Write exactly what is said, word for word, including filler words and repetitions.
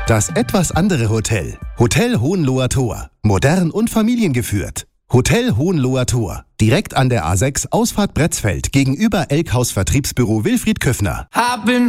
Das etwas andere Hotel. Hotel Hohenloher Tor. Modern und familiengeführt. Hotel Hohenloher Tor. Direkt an der A sechs, Ausfahrt Bretzfeld, gegenüber Elkhaus Vertriebsbüro Wilfried Köffner. Hab